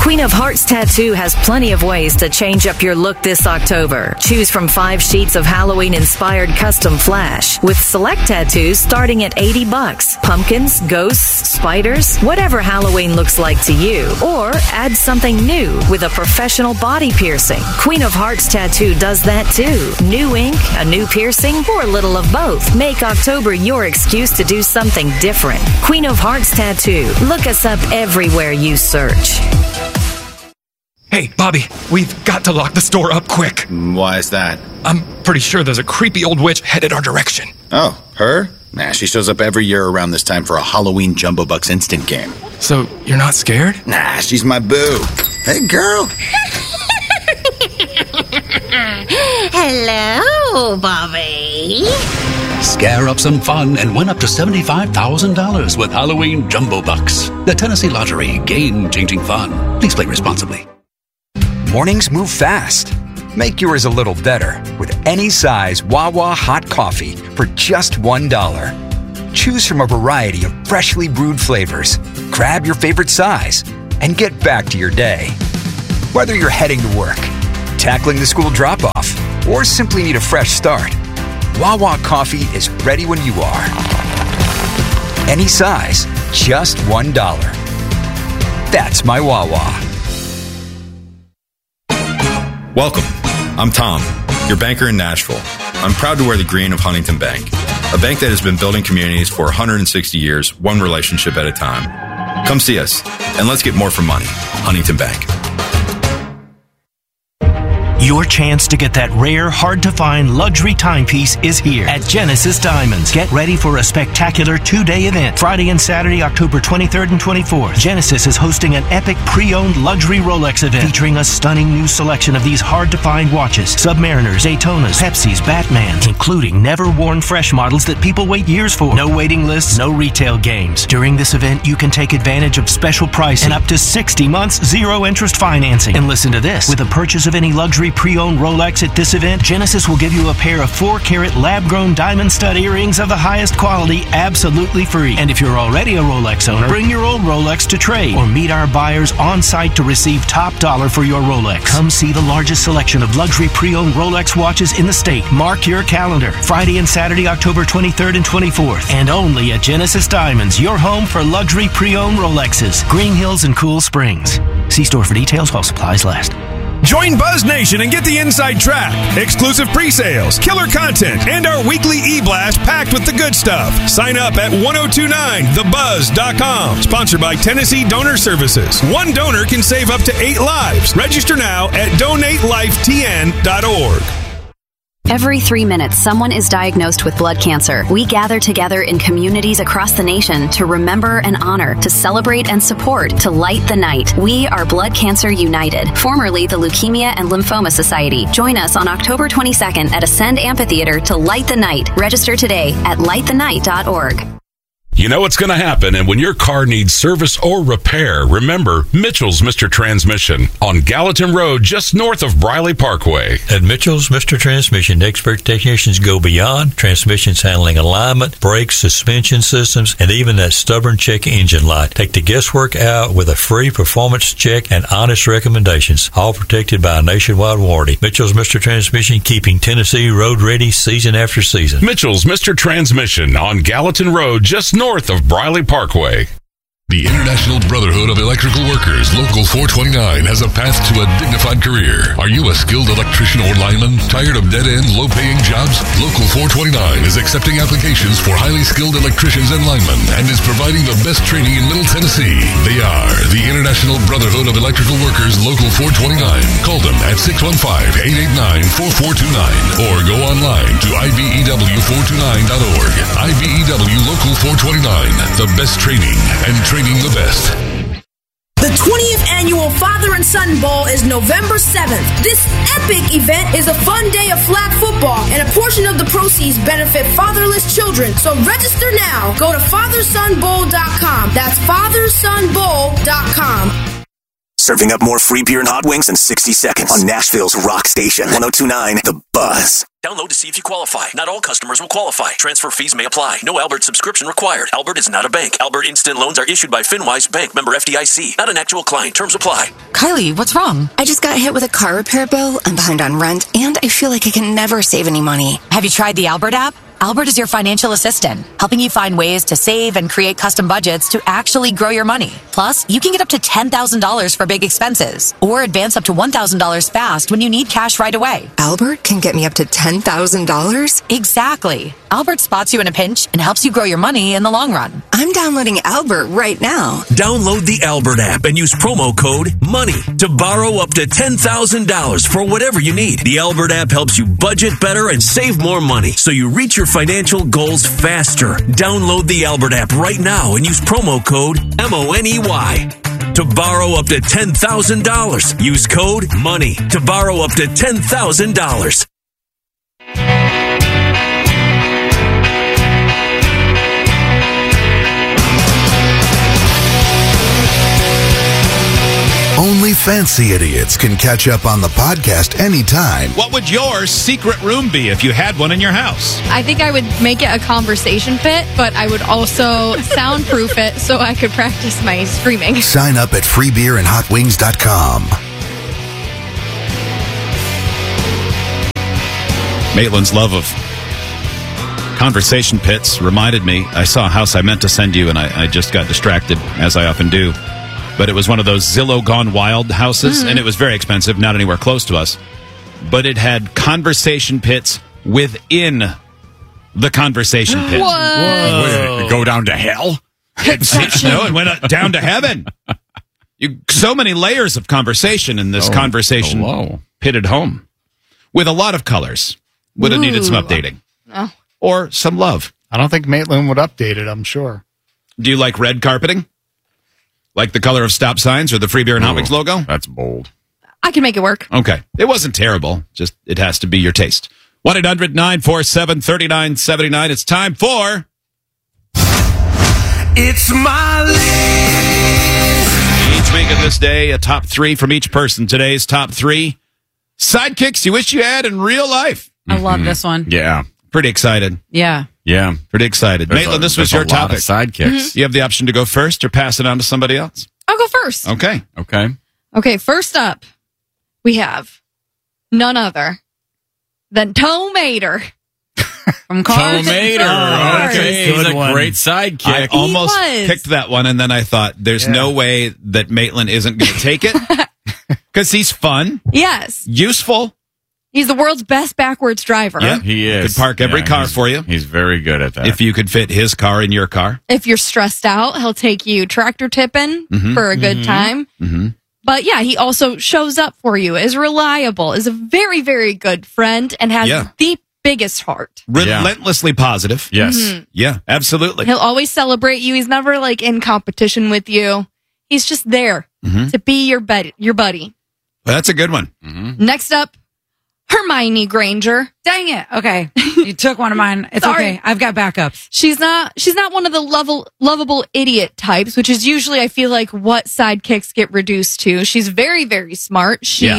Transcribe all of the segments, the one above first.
Queen of Hearts Tattoo has plenty of ways to change up your look this October. Choose from 5 sheets of Halloween-inspired custom flash, with select tattoos starting at $80. Pumpkins, ghosts, spiders, whatever Halloween looks like to you. Or add something new with a professional body piercing. Queen of Hearts Tattoo does that too. New ink, a new piercing, or a little of both. Make October your excuse to do something different. Queen of Hearts Tattoo. Look us up everywhere you search. Hey, Bobby, we've got to lock the store up quick. Why is that? I'm pretty sure there's a creepy old witch headed our direction. Oh, her? Nah, she shows up every year around this time for a Halloween Jumbo Bucks instant game. So, you're not scared? Nah, she's my boo. Hey, girl. Hello, Bobby. Scare up some fun and win up to $75,000 with Halloween Jumbo Bucks. The Tennessee Lottery, game-changing fun. Please play responsibly. Mornings move fast. Make yours a little better with any size Wawa hot coffee for just $1. Choose from a variety of freshly brewed flavors. Grab your favorite size and get back to your day. Whether you're heading to work, tackling the school drop-off, or simply need a fresh start, Wawa coffee is ready when you are. Any size, just $1. That's my Wawa. Welcome. I'm Tom, your banker in Nashville. I'm proud to wear the green of Huntington Bank, a bank that has been building communities for 160 years, one relationship at a time. Come see us, and let's get more for money. Huntington Bank. Your chance to get that rare, hard-to-find luxury timepiece is here at Genesis Diamonds. Get ready for a spectacular 2-day event. Friday and Saturday, October 23rd and 24th. Genesis is hosting an epic pre-owned luxury Rolex event featuring a stunning new selection of these hard-to-find watches. Submariners, Daytonas, Pepsis, Batmans, including never-worn fresh models that people wait years for. No waiting lists, no retail games. During this event, you can take advantage of special pricing and up to 60 months zero-interest financing. And listen to this. With a purchase of any luxury pre-owned Rolex at this event, Genesis will give you a pair of 4-carat lab-grown diamond stud earrings of the highest quality absolutely free. And if you're already a Rolex owner, bring your old Rolex to trade or meet our buyers on site to receive top dollar for your Rolex. Come see the largest selection of luxury pre-owned Rolex watches in the state. Mark your calendar. Friday and Saturday, October 23rd and 24th. And only at Genesis Diamonds, your home for luxury pre-owned Rolexes. Green Hills and Cool Springs. See store for details while supplies last. Join Buzz Nation and get the inside track, exclusive pre-sales, killer content, and our weekly e-blast packed with the good stuff. Sign up at 1029thebuzz.com. Sponsored by Tennessee Donor Services. One donor can save up to 8 lives. Register now at donatelifetn.org. Every 3 minutes, someone is diagnosed with blood cancer. We gather together in communities across the nation to remember and honor, to celebrate and support, to light the night. We are Blood Cancer United, formerly the Leukemia and Lymphoma Society. Join us on October 22nd at Ascend Amphitheater to light the night. Register today at lightthenight.org. You know what's going to happen, and when your car needs service or repair, remember Mitchell's Mr. Transmission on Gallatin Road, just north of Briley Parkway. At Mitchell's Mr. Transmission, expert technicians go beyond transmissions handling alignment, brakes, suspension systems, and even that stubborn check engine light. Take the guesswork out with a free performance check and honest recommendations, all protected by a nationwide warranty. Mitchell's Mr. Transmission, keeping Tennessee road ready season after season. Mitchell's Mr. Transmission on Gallatin Road, just north of Briley Parkway. The International Brotherhood of Electrical Workers, Local 429, has a path to a dignified career. Are you a skilled electrician or lineman? Tired of dead-end, low-paying jobs? Local 429 is accepting applications for highly skilled electricians and linemen and is providing the best training in Middle Tennessee. They are the International Brotherhood of Electrical Workers, Local 429. Call them at 615-889-4429 or go online to ibew429.org. IBEW Local 429, the best training and training the best. The 20th Annual Father and Son Bowl is November 7th. This epic event is a fun day of flag football, and a portion of the proceeds benefit fatherless children. So register now. Go to FatherSonBowl.com. That's FatherSonBowl.com. Serving up more free beer and hot wings in 60 seconds on Nashville's rock station, 1029 The Buzz. Download to see if you qualify. Not all customers will qualify. Transfer fees may apply. No Albert subscription required. Albert is not a bank. Albert Instant Loans are issued by FinWise Bank, member FDIC. Not an actual client. Terms apply. Kylie, what's wrong? I just got hit with a car repair bill. I'm behind on rent, and I feel like I can never save any money. Have you tried the Albert app? Albert is your financial assistant, helping you find ways to save and create custom budgets to actually grow your money. Plus, you can get up to $10,000 for big expenses or advance up to $1,000 fast when you need cash right away. Albert can get me up to $10,000? Exactly. Albert spots you in a pinch and helps you grow your money in the long run. I'm downloading Albert right now. Download the Albert app and use promo code MONEY to borrow up to $10,000 for whatever you need. The Albert app helps you budget better and save more money so you reach your financial goals faster. Download the Albert app right now and use promo code MONEY to borrow up to $10,000. Use code MONEY to borrow up to $10,000. Only fancy idiots can catch up on the podcast anytime. What would your secret room be if you had one in your house? I think I would make it a conversation pit, but I would also soundproof it so I could practice my screaming. Sign up at freebeerandhotwings.com. Maitland's love of conversation pits reminded me. I saw a house I meant to send you, and I just got distracted, as I often do. But it was one of those Zillow Gone Wild houses, and it was very expensive, not anywhere close to us. But it had conversation pits within the conversation pit. Whoa. Go down to hell? No, it went down to heaven. So many layers of conversation in this conversation pitted home. With a lot of colors. Would have needed some updating. Oh. Or some love. I don't think Maitland would update it, I'm sure. Do you like red carpeting? Like the color of stop signs or the Free Beer and Hot Wings logo? That's bold. I can make it work. Okay. It wasn't terrible. Just, it has to be your taste. 1-800-947-3979. It's time for... It's my list. Each week of this day, a top 3 from each person. Today's top 3 sidekicks you wish you had in real life. I love this one. Yeah. Pretty excited. Yeah. Yeah. Pretty excited. Maitland, this was your topic. Sidekicks. You have the option to go first or pass it on to somebody else. I'll go first. Okay. Okay, first up, we have none other than Tow Mater. From Cars. Tow Mater. Okay, he's a great sidekick. I almost picked that one, and then I thought, there's no way that Maitland isn't going to take it. Because he's fun. Yes. Useful. He's the world's best backwards driver. Yeah, he is. Could park every car for you. He's very good at that. If you could fit his car in your car. If you're stressed out, he'll take you tractor tipping for a good time. But yeah, he also shows up for you, is reliable, is a very, very good friend, and has the biggest heart. Relentlessly positive. Yes. Yeah, absolutely. He'll always celebrate you. He's never like in competition with you. He's just there to be your buddy. Well, that's a good one. Next up, Hermione Granger. Dang it. Okay. You took one of mine. It's okay. I've got backups. She's not one of the lovable idiot types, which is usually, I feel like, what sidekicks get reduced to. She's very, very smart. She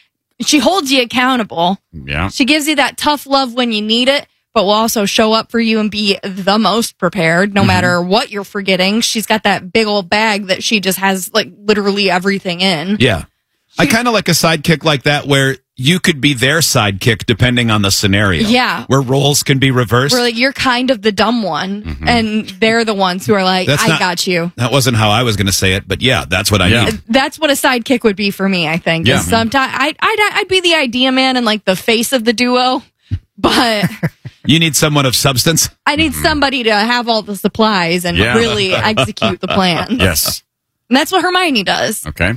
holds you accountable. Yeah. She gives you that tough love when you need it, but will also show up for you and be the most prepared no matter what you're forgetting. She's got that big old bag that she just has like literally everything in. Yeah. I kind of like a sidekick like that where you could be their sidekick depending on the scenario. Yeah. Where roles can be reversed. Where like you're kind of the dumb one and they're the ones who are like, I got you. That wasn't how I was going to say it, but yeah, that's what I need. That's what a sidekick would be for me, I think. Yeah. Sometimes I'd be the idea man and like the face of the duo, but you need someone of substance. I need somebody to have all the supplies and really execute the plan. Yes. And that's what Hermione does. Okay.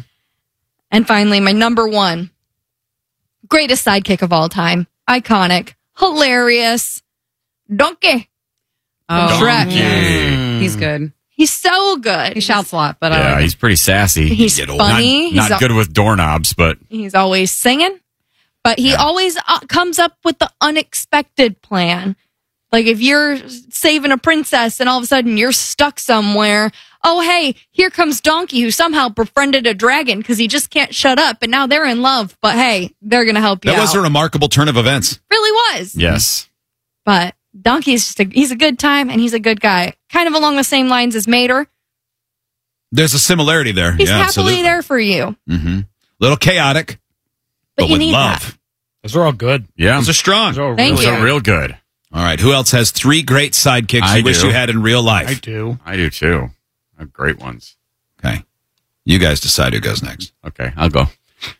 And finally, my number 1. Greatest sidekick of all time. Iconic. Hilarious. Donkey. Oh, Shrek. He's good. He's so good. He shouts a lot, but he's pretty sassy. He's funny. Not good with doorknobs, but he's always singing. But he always comes up with the unexpected plan. Like if you're saving a princess and all of a sudden you're stuck somewhere, oh, hey, here comes Donkey, who somehow befriended a dragon because he just can't shut up. And now they're in love. But hey, they're going to help you out. That was a remarkable turn of events. Really was. Yes. But Donkey's he's a good time and he's a good guy. Kind of along the same lines as Mater. There's a similarity there. He's happily absolutely there for you. Mm-hmm. Little chaotic, but you with need love. that. Those are all good. Yeah. Those are strong. Thank you. Those are real good. All right. Who else has 3 great sidekicks you wish you had in real life? I do. I do too. I have great ones. Okay. You guys decide who goes next. Okay, I'll go.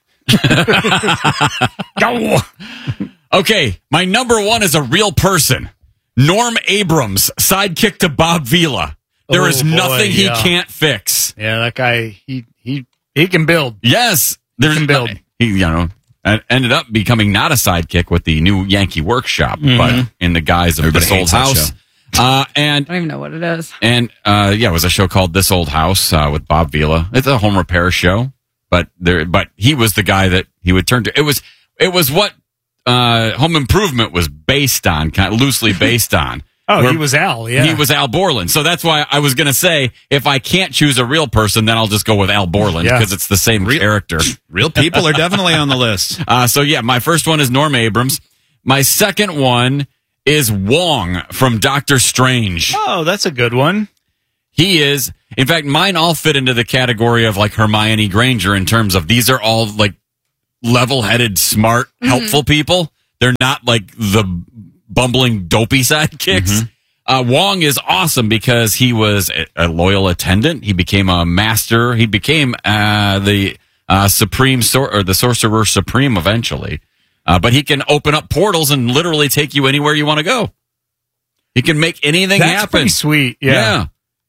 Go. Okay, my number 1 is a real person. Norm Abrams, sidekick to Bob Vila. There is nothing he can't fix. Yeah, that guy, he can build. Yes, He can build. He, ended up becoming not a sidekick with the new Yankee Workshop, but in the guise of Everybody This Old hates that House. And I don't even know what it is. And it was a show called This Old House with Bob Vila. It's a home repair show, but he was the guy that he would turn to. It was what Home Improvement was based on, kind of loosely based on. Oh, he was Al. Yeah, he was Al Borland. So that's why I was going to say, if I can't choose a real person, then I'll just go with Al Borland because it's the same character. Real people are definitely on the list. So yeah, my first one is Norm Abrams. My second one is Wong from Doctor Strange. Oh, that's a good one. He is. In fact, mine all fit into the category of like Hermione Granger in terms of these are all like level-headed, smart, helpful people. They're not like the bumbling, dopey sidekicks. Wong is awesome because he was a loyal attendant. He became a master. He became the Sorcerer Supreme eventually. But he can open up portals and literally take you anywhere you want to go. He can make anything happen. That's pretty sweet. Yeah.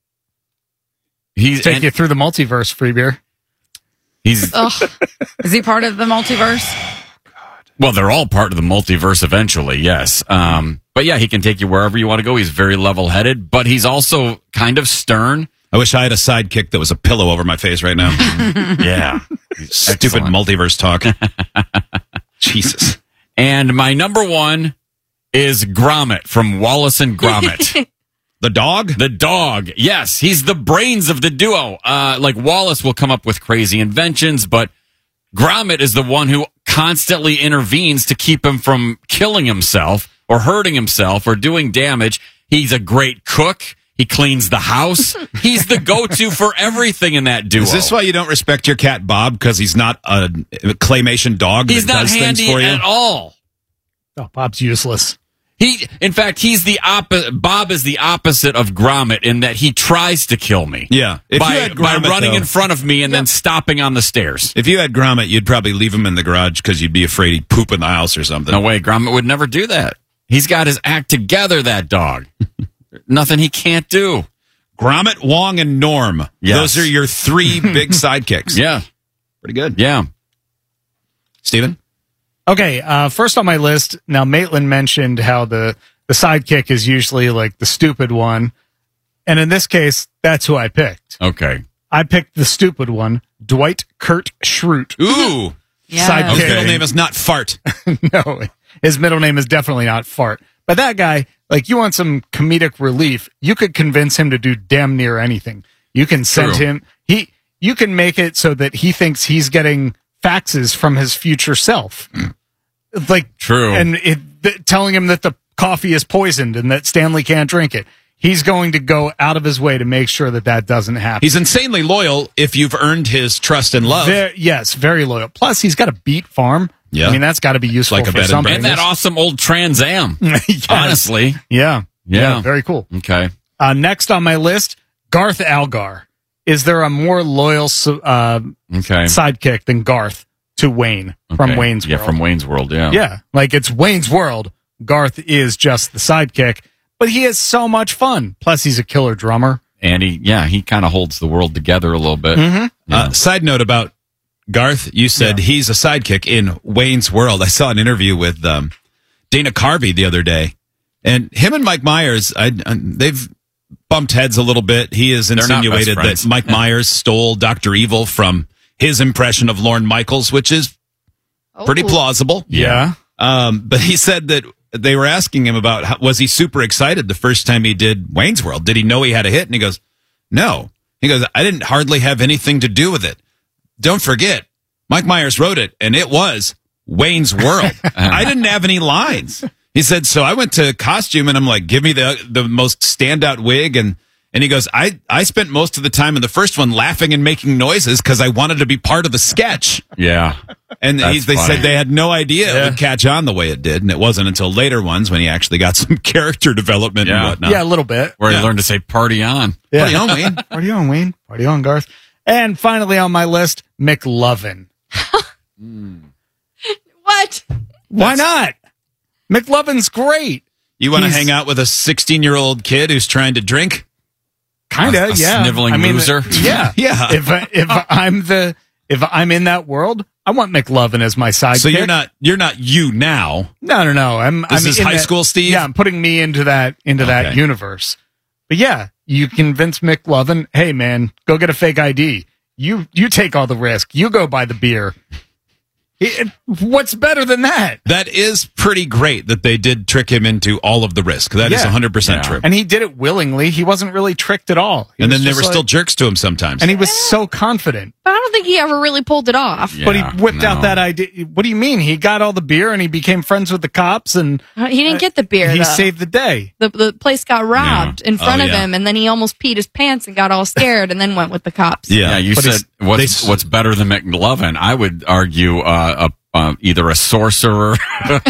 He's take you through the multiverse, free beer. Is he part of the multiverse? Well, they're all part of the multiverse eventually, yes. But yeah, he can take you wherever you want to go. He's very level-headed, but he's also kind of stern. I wish I had a sidekick that was a pillow over my face right now. Yeah. Stupid multiverse talk. Jesus. And my number 1 is Gromit from Wallace and Gromit. The dog? The dog. Yes. He's the brains of the duo. Like Wallace will come up with crazy inventions, but Gromit is the one who constantly intervenes to keep him from killing himself or hurting himself or doing damage. He's a great cook. He cleans the house. He's the go-to for everything in that duo. Is this why you don't respect your cat Bob? Because he's not a claymation dog that does things for you? He's not handy at all. Oh, Bob's useless. In fact, he's the opposite. Bob is the opposite of Gromit in that he tries to kill me. Yeah. By running in front of me and then stopping on the stairs. If you had Gromit, you'd probably leave him in the garage because you'd be afraid he'd poop in the house or something. No way. Gromit would never do that. He's got his act together, that dog. Nothing he can't do. Gromit, Wong, and Norm. Yes. Those are your 3 big sidekicks. Yeah. Pretty good. Yeah. Steven? Okay, first on my list, now Maitland mentioned how the sidekick is usually like the stupid one. And in this case, that's who I picked. Okay. I picked the stupid one, Dwight Kurt Schrute. Ooh. Yes. Sidekick. His middle name is not Fart. No, his middle name is definitely not Fart. But that guy, like, you want some comedic relief, you could convince him to do damn near anything. You can send him, you can make it so that he thinks he's getting faxes from his future self. Like, true. And telling him that the coffee is poisoned and that Stanley can't drink it. He's going to go out of his way to make sure that doesn't happen. He's insanely loyal if you've earned his trust and love. Yes, very loyal. Plus, he's got a beet farm. Yeah. I mean, that's got to be useful like for something. And that awesome old Trans Am. Yes. Honestly. Yeah. Very cool. Okay. Next on my list, Garth Algar. Is there a more loyal sidekick than Garth to Wayne from Wayne's World? Yeah, from Wayne's World, yeah. Yeah, like it's Wayne's World. Garth is just the sidekick, but he has so much fun. Plus, he's a killer drummer. And he kind of holds the world together a little bit. Mm-hmm. Yeah. Side note about Garth, you said he's a sidekick in Wayne's World. I saw an interview with Dana Carvey the other day, and him and Mike Myers, they've bumped heads a little bit. He has insinuated that Mike Myers stole Dr. Evil from his impression of Lorne Michaels, which is pretty plausible. Yeah. But he said that they were asking him about was he super excited the first time he did Wayne's World? Did he know he had a hit? And he goes, no. He goes, I didn't hardly have anything to do with it. Don't forget, Mike Myers wrote it, and it was Wayne's World. I didn't have any lines. He said, so I went to costume, and I'm like, give me the most standout wig, and he goes, I spent most of the time in the first one laughing and making noises because I wanted to be part of the sketch. Yeah. And they said they had no idea it would catch on the way it did, and it wasn't until later ones when he actually got some character development and whatnot. Yeah, a little bit. Where he learned to say party on. Yeah. Party on, Wayne. Party on, Wayne. Party on, Garth. And finally on my list, McLovin. What? Why not? McLovin's great. You want to He's- hang out with a 16-year-old kid who's trying to drink? Kinda, A yeah. sniveling loser? Yeah, Yeah. If I'm in that world, I want McLovin as my sidekick. So you're not you now. No. I'm This is in high that- school Steve? Yeah, I'm putting me into that Okay. universe. But yeah, you convince McLovin, hey man, go get a fake ID. You take all the risk. You go buy the beer. What's better than that? That is pretty great that they did trick him into all of the risk. That is Yeah. 100% true. And he did it willingly. He wasn't really tricked at all. He And was then they just were like- still jerks to him sometimes. And he was so confident. But I don't think he ever really pulled it off. But he whipped out that idea. What do you mean? He got all the beer and he became friends with the cops and He didn't get the beer. he though. saved the day. The place got robbed in front Oh, of yeah. him, and then he almost peed his pants and got all scared, and then went with the cops. Yeah, you But said what's better than McLovin? I would argue either a sorcerer